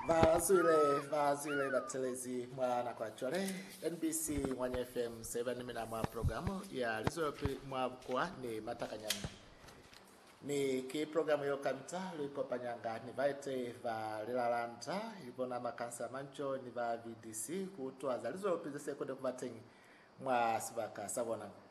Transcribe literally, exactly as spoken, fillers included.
Vazule, vazule batelezi mwana kwa chole N B C mwanya F M seven mina mwa programu ya lizo mwa kwa ni mataka nyanga. Ni ki programu yo kamita liko panyanga ni vaite va lilalanta ibona makansa mancho ni va V D C kutoa za lizo pizese kode kubatengi mwa sibaka sabona.